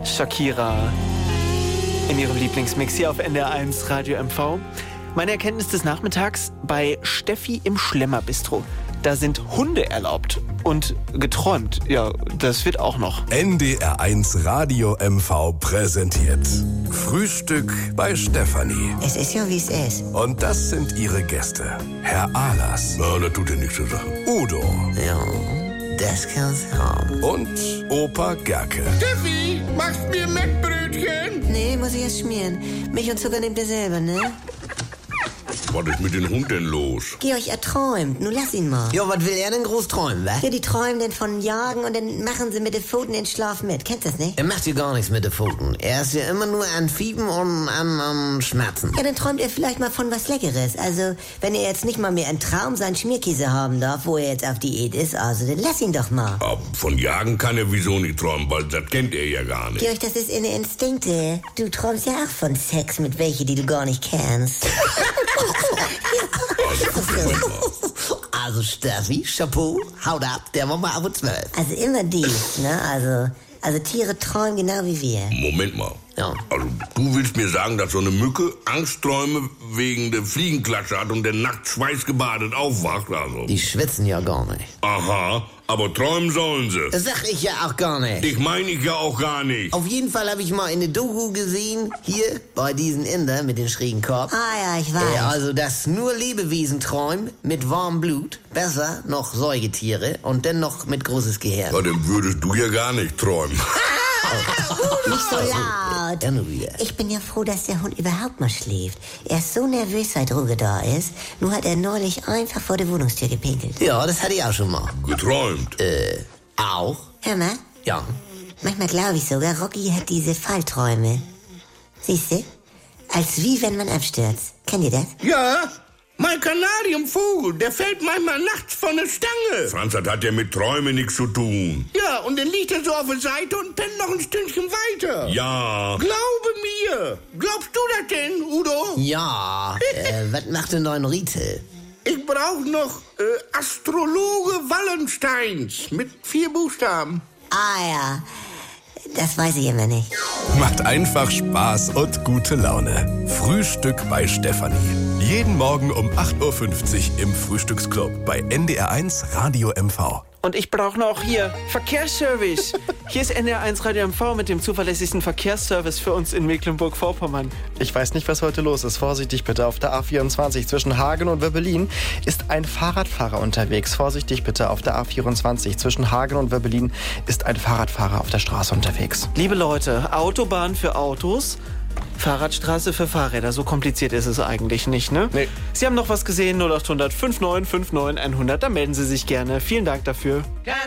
Shakira in ihrem Lieblingsmix hier auf NDR1 Radio MV. Meine Erkenntnis des Nachmittags bei Steffi im Schlemmerbistro. Da sind Hunde erlaubt und geträumt. Ja, das wird auch noch. NDR1 Radio MV präsentiert Frühstück bei Stefanie. Es ist ja, wie es ist. Und das sind ihre Gäste. Herr Ahlers. Na, das tut ja nichts zur Sache. Udo. Ja, das kann's haben. Und Opa Gerke. Steffi, machst mir Mettbrötchen? Nee, muss ich erst schmieren. Milch und Zucker nehmt ihr selber, ne? Was ist mit den Hunden denn los? Georg, er träumt. Nun lass ihn mal. Ja, was will er denn groß träumen, wa? Ja, die träumen denn von Jagen und dann machen sie mit den Pfoten den Schlaf mit. Kennst du das nicht? Er macht ja gar nichts mit den Pfoten. Er ist ja immer nur an Fiepen und am Schmerzen. Ja, dann träumt er vielleicht mal von was Leckeres. Also, wenn er jetzt nicht mal mehr einen Traum seinen Schmierkäse haben darf, wo er jetzt auf Diät ist, also dann lass ihn doch mal. Aber von Jagen kann er wieso nicht träumen, weil das kennt er ja gar nicht. Georg, das ist in den Instinkte. Du träumst ja auch von Sex mit welche, die du gar nicht kennst. Also Steffi, Chapeau, haut ab, der war mal ab und 12. Also immer dies, ne? Also Tiere träumen genau wie wir. Moment mal. Ja. Also du willst mir sagen, dass so eine Mücke Angstträume wegen der Fliegenklatsche hat und der nachts schweißgebadet aufwacht, also? Die schwitzen ja gar nicht. Aha, aber träumen sollen sie. Das sag ich ja auch gar nicht. Ich meine ich ja auch gar nicht. Auf jeden Fall habe ich mal eine Doku gesehen, hier bei diesen Inder mit den schrägen Kopf. Ah ja, ich weiß. Also, dass nur Lebewesen träumen mit warmem Blut, besser noch Säugetiere und dann noch mit großes Gehirn. Ja, dann würdest du ja gar nicht träumen. Nicht so laut. Dann wieder. Ich bin ja froh, dass der Hund überhaupt mal schläft. Er ist so nervös, seit Ruge da ist. Nur hat er neulich einfach vor der Wohnungstür gepinkelt. Ja, das hatte ich auch schon mal. Geträumt. Auch? Hör mal, Ja. manchmal glaube ich sogar, Rocky hat diese Fallträume. Siehst du? Als wie wenn man abstürzt. Kennt ihr das? Ja, mein Kanarienvogel, der fällt manchmal nachts von der Stange. Franz, das hat ja mit Träumen nichts zu tun. Ja, und dann liegt er so auf der Seite und pennt noch ein Stündchen weiter. Ja. Glaube mir. Glaubst du das denn, Udo? Ja, was macht denn dein Riete? Ich brauche noch Astrologe Wallensteins mit 4 Buchstaben. Ah ja, das weiß ich immer nicht. Macht einfach Spaß und gute Laune. Frühstück bei Stefanie. Jeden Morgen um 8.50 Uhr im Frühstücksclub bei NDR1 Radio MV. Und ich brauche noch hier Verkehrsservice. Hier ist NDR1 Radio MV mit dem zuverlässigsten Verkehrsservice für uns in Mecklenburg-Vorpommern. Ich weiß nicht, was heute los ist. Vorsichtig bitte. Auf der A24 zwischen Hagen und Wöbbelin ist ein Fahrradfahrer unterwegs. Vorsichtig bitte. Auf der A24 zwischen Hagen und Wöbbelin ist ein Fahrradfahrer auf der Straße unterwegs. Liebe Leute, Autobahn für Autos, Fahrradstraße für Fahrräder. So kompliziert ist es eigentlich nicht, ne? Nee. Sie haben noch was gesehen? 0800 59 59 100. Da melden Sie sich gerne. Vielen Dank dafür.